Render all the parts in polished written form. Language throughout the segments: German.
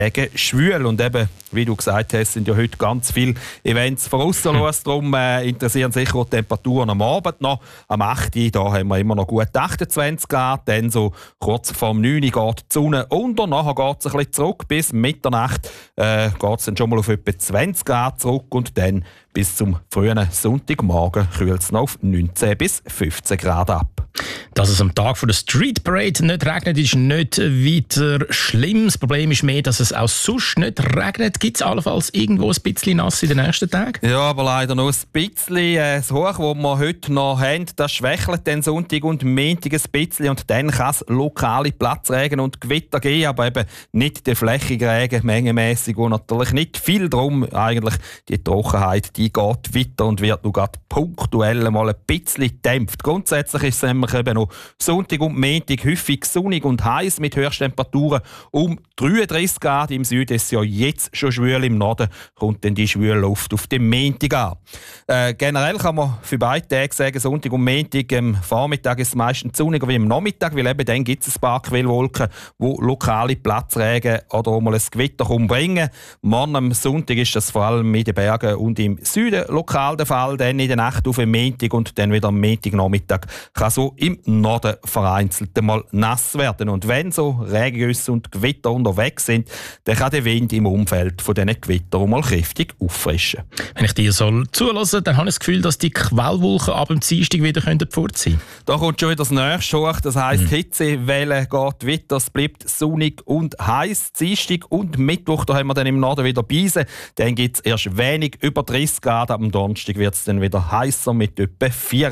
schwül. Und eben, wie du gesagt hast, sind ja heute ganz viele Events vorausgeschlossen los. Darum interessieren sicher auch die Temperaturen am Abend noch. Am 8. da haben wir immer noch gut 28 Grad. Dann so kurz vor 9 Uhr geht die Sonne unter. Nachher geht es ein bisschen zurück. Bis Mitternacht geht es dann schon mal auf etwa 20 Grad zurück. Und dann bis zum frühen Sonntagmorgen kühlt es noch auf 19 bis 15 Grad ab. Dass es am Tag der Street Parade nicht regnet, ist nicht weiter schlimm. Das Problem ist mehr, dass es auch sonst nicht regnet. Gibt es allenfalls irgendwo ein bisschen nass in den nächsten Tagen? Ja, aber leider nur ein bisschen. Das Hoch, das wir heute noch haben, das schwächelt den Sonntag und Montag ein bisschen. Und dann kann es lokale Platzregen und Gewitter geben, aber eben nicht der flächige Regen, mengenmässig und natürlich nicht viel drum. Eigentlich die Trockenheit, die geht weiter und wird nur gerade punktuell mal ein bisschen gedämpft. Grundsätzlich ist es nämlich eben noch Sonntag und Montag häufig sonnig und heiß mit Höchsttemperaturen um 33 Grad. Im Süden ist es ja jetzt schon schwül, im Norden kommt dann die schwüle Luft auf den Montag an. Generell kann man für beide Tage sagen, Sonntag und Montag, am Vormittag ist es meistens sonniger wie am Nachmittag, weil eben dann gibt es ein paar Quellwolken, die lokale Platzregen oder auch mal ein Gewitter bringen. Morgen am Sonntag ist das vor allem in den Bergen und im Süden lokal der Fall, dann in der Nacht auf den Montag und dann wieder am Montagnachmittag kann so im Norden vereinzelt mal nass werden. Und wenn so Regengüsse und Gewitter unterwegs sind, dann kann der Wind im Umfeld von diesen Gewittern mal kräftig auffrischen. Wenn ich dir so zulasse, dann habe ich das Gefühl, dass die Quellwolken ab dem Dienstag wieder fort sein können. Da kommt schon wieder das Nächste hoch. Das heisst, die Hitzewelle geht weiter. Es bleibt sonnig und heiß. Dienstag und Mittwoch, da haben wir dann im Norden wieder Beise. Dann gibt es erst wenig über 30 Grad. Am Donnerstag wird es dann wieder heißer mit etwa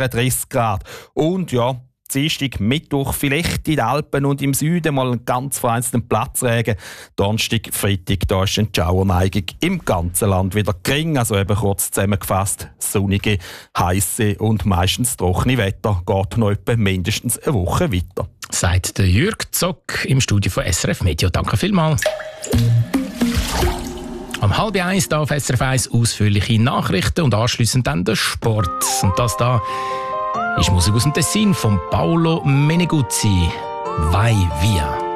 34 Grad. Und ja, Dienstag, Mittwoch vielleicht in den Alpen und im Süden mal einen ganz vereinzelten Platzregen. Donnerstag, Freitag, da ist die Schauerneigung im ganzen Land wieder gering. Also eben kurz zusammengefasst, sonnige, heisse und meistens trockene Wetter geht noch etwa mindestens eine Woche weiter. Sagt der Jürg Zock im Studio von SRF Meteo. Danke vielmals. Am 12:30 auf SRF 1 ausführliche Nachrichten und anschliessend dann der Sport. Und das da ist Musik aus dem Tessin von Paolo Meneguzzi. Vai via.